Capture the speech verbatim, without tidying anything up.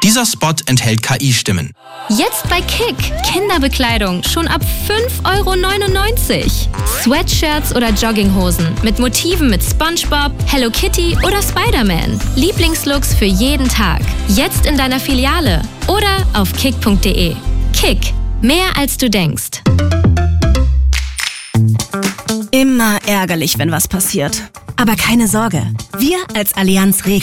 Dieser Spot enthält K I-Stimmen. Jetzt bei Kick. Kinderbekleidung schon ab fünf Euro neunundneunzig. Sweatshirts oder Jogginghosen mit Motiven mit SpongeBob, Hello Kitty oder Spider-Man. Lieblingslooks für jeden Tag. Jetzt in deiner Filiale oder auf kick punkt de. Kick. Mehr als du denkst. Immer ärgerlich, wenn was passiert. Aber keine Sorge. Wir als Allianz regeln